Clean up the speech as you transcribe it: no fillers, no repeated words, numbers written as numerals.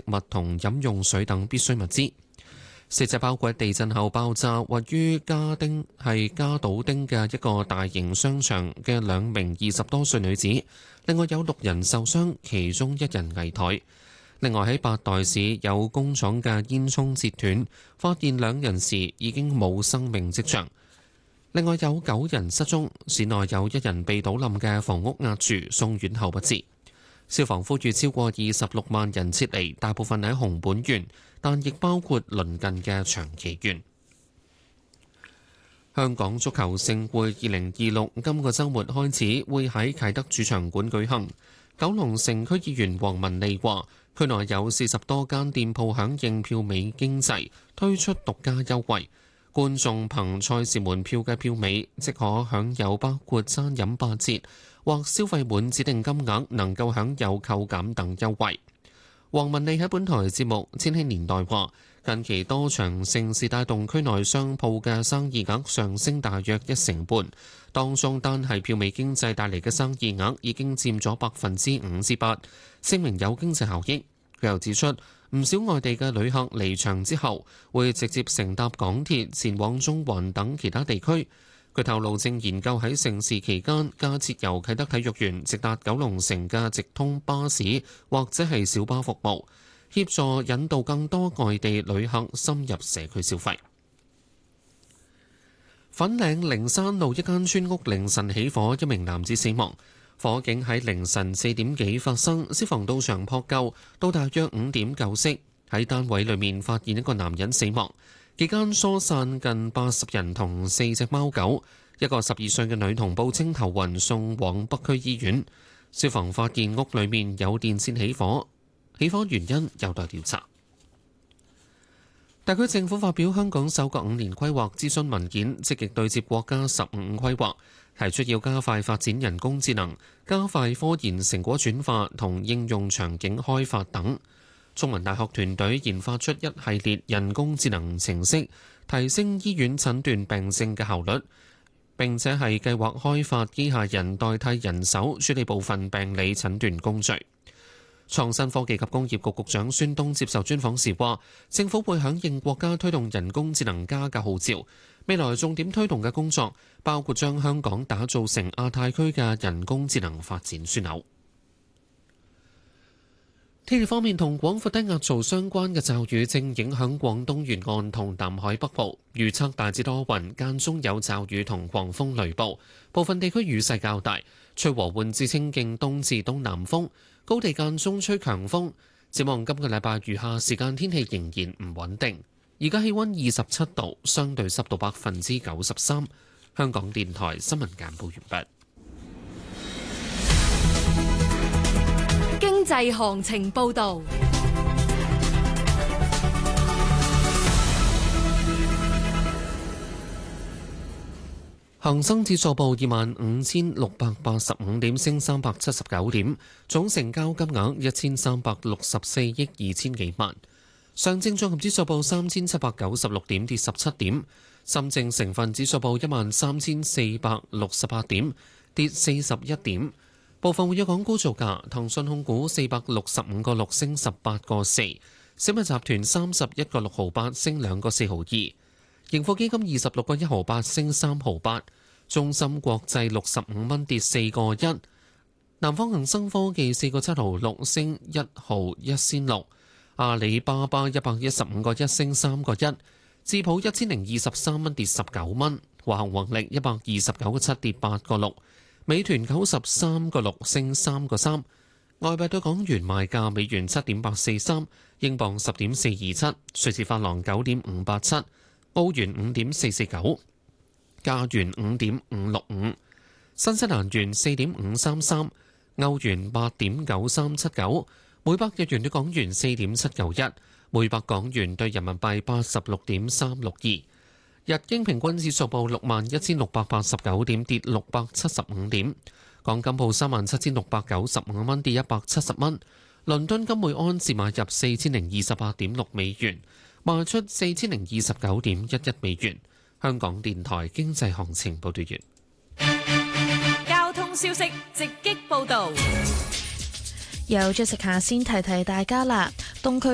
物同飲用水等必需物資。死者包括地震後爆炸位於加島丁嘅一個大型商場嘅2名20多歲女子，另外有6人受傷，其中1人危殆。另外喺八代市有工廠嘅煙囪截斷，發現2人時已經冇生命跡象。另外有9人失蹤，市內有1人被倒冧嘅房屋壓住，送院後不治。消防呼籲超過26萬人撤離，大部分喺熊本縣，但亦包括鄰近嘅長崎縣。香港足球盛會2026今個週末開始會喺啟德主場館舉行。九龍城區議員黃文利話，區內有40多間店鋪響應票尾經濟，推出獨家優惠。觀眾憑賽事門票嘅票尾，即可享有包括餐飲8折，或消費滿指定金額能夠享有扣減等優惠。黃文利喺本台節目《千禧年代》話，近期多場盛事帶動區內商鋪嘅生意額上升大約1成半，當中單係票尾經濟帶嚟嘅生意額已經佔咗5%至8%，證明有經濟效益。佢又指出，唔少外地嘅旅客離場之後，會直接乘搭港鐵前往中環等其他地區。佢透露正研究喺盛事期間加設由啟德體育園直達九龍城嘅直通巴士或者係小巴服務，協助引導更多外地旅客深入社區消費。粉嶺靈山路一間村屋凌晨起火，一名男子死亡。火警喺凌晨4點幾發生，消防到場撲救，到大約5點救熄。喺單位裏面發現一個男人死亡，期間疏散近80人同4隻貓狗，一個12歲嘅女童報稱頭暈，送往北區醫院。消防發現屋裏面有電線起火，起火原因有待調查。特區政府發表香港首個5年規劃諮詢文件，積極對接國家15規劃，提出要加快發展人工智能，加快科研成果轉化同應用場景開發等。中文大學團隊研發出一系列人工智能程式，提升醫院診斷病症嘅效率，並且係計劃開發機械人代替人手處理部分病理診斷工序。創新科技及工業局局長孫東接受專訪時話，政府會響應國家推動人工智能加嘅號召，未來重點推動嘅工作包括將香港打造成亞太區嘅人工智能發展樞紐。天氣方面，同廣闊低壓槽相關嘅驟雨正影響廣東沿岸同南海北部，預測大致多雲，間中有驟雨同狂風雷暴，部分地區雨勢較大，吹和緩至清勁東至東南風，高地間中吹強風。展望今個禮拜餘下時間天氣仍然唔穩定。而家氣溫27度，相對濕度93%。香港電台新聞簡報完畢。 經濟行情報導。 恒生指數報25,685點，升379點，總成交金額1364億2千幾萬。上證綜合指數報3796點，跌17點。深證成分指數報13,468點，跌41點。部分活躍港股造價：騰訊控股465個6升18個4，小米集團31個6毫8升2個4毫2，盈富基金26個1毫8升3毫8，中芯國際65蚊跌4個1，南方恒生科技4個7毫6升1毫1仙6，阿里巴巴115個1升3個1，智普1023蚊跌19蚊，華航宏力129個7跌8個6。美團93個6升3個3，外幣對港元賣價：美元7.843，英鎊10.427，瑞士法郎9.587，澳元5.449，加元5.565，新西蘭元4.533，歐元8.9379，每百日元對港元4.791，每百港元對人民幣86.362。日經平均指數報61,689點，跌675點。港金報37,695蚊，跌170蚊。倫敦金每安士買入4,028.6美元，賣出4,029.11美元。香港電台經濟行情報道完。 交通消息直擊報導。 由 Jessica 先提提大家啦，東區